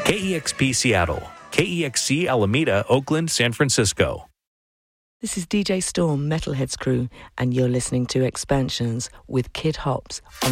KEXP Seattle, KEXC Alameda, Oakland, San Francisco. This is DJ Storm, Metalheadz crew, and you're listening to Expansions with Kid Hops on